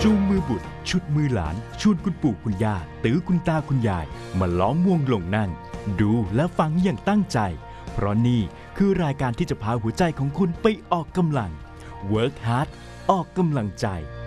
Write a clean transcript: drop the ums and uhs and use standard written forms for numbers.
จูงมือบุตรชุดมือหลานชวนคุณปู่คุณย่าตื้อคุณตาคุณยายมาล้อมวงลงนั่งดูและฟังอย่างตั้งใจเพราะนี่คือรายการที่จะพาหัวใจของคุณไปออกกำลัง Work Hard ออกกำลังใจ